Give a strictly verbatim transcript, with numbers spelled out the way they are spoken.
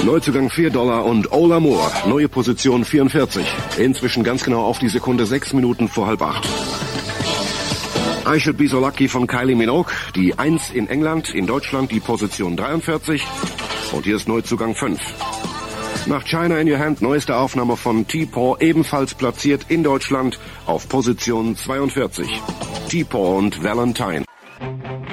Neuzugang vier Dollar und Ola Moore, neue Position vierundvierzig. Inzwischen ganz genau auf die Sekunde sechs Minuten vor halb acht. I Should Be So Lucky von Kylie Minogue, die eins in England, in Deutschland die Position dreiundvierzig. Und hier ist Neuzugang fünf. Nach China in Your Hand neueste Aufnahme von T-Paw, ebenfalls platziert in Deutschland auf Position zweiundvierzig. T-Paw und Valentine.